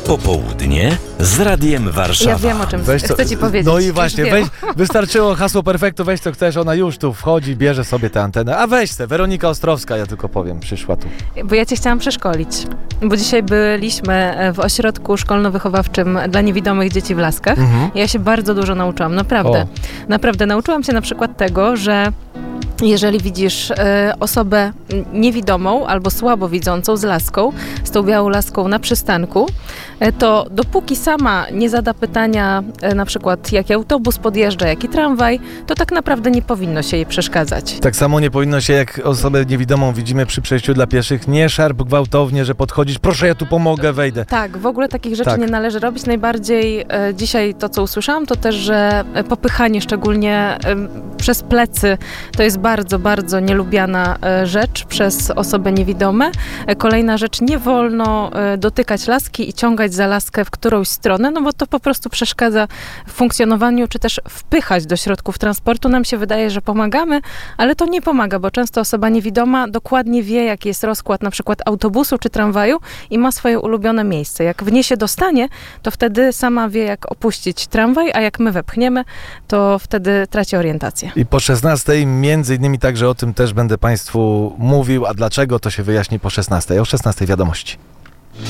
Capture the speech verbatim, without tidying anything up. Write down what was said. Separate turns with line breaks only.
Popołudnie z Radiem Warszawa.
Ja wiem, o czym
Weź
chcę
to,
ci powiedzieć.
No i właśnie,
Już
weź, wystarczyło hasło perfektu, weź co chcesz, ona już tu wchodzi, bierze sobie tę antenę. A weź se, Weronika Ostrowska, ja tylko powiem, przyszła tu.
Bo ja cię chciałam przeszkolić, bo dzisiaj byliśmy w ośrodku szkolno-wychowawczym dla niewidomych dzieci w Laskach.
Mhm.
Ja się bardzo dużo nauczyłam, naprawdę.
O.
Naprawdę, nauczyłam się na przykład tego, że jeżeli widzisz y, osobę niewidomą albo słabo widzącą z laską, z tą białą laską na przystanku, y, to dopóki sama nie zada pytania, y, na przykład jaki autobus podjeżdża, jaki tramwaj, to tak naprawdę nie powinno się jej przeszkadzać.
Tak samo nie powinno się, jak osobę niewidomą widzimy przy przejściu dla pieszych, nie szarp gwałtownie, że podchodzisz, proszę, ja tu pomogę, wejdę.
Tak, w ogóle takich rzeczy
Tak.
nie należy robić. Najbardziej e, dzisiaj to, co usłyszałam, to też, że e, popychanie szczególnie e, przez plecy to jest bardzo, bardzo nielubiana e, rzecz przez osoby niewidome. E, kolejna rzecz, nie wolno e, dotykać laski i ciągać za laskę w którąś stronę, no bo to po prostu przeszkadza w funkcjonowaniu, czy też wpychać do środków transportu. Nam się wydaje, że pomagamy, ale to nie pomaga, bo często osoba niewidoma dokładnie wie, jaki jest rozkład na przykład autobusu czy tramwaju i ma swoje ulubione miejsce. Jak w nie się dostanie, to wtedy sama wie, jak opuścić tramwaj, a jak my wepchniemy, to wtedy traci orientację.
I po szesnastej między innymi także o tym też będę Państwu mówił, a dlaczego to się wyjaśni po szesnastej. O szesnastej wiadomości.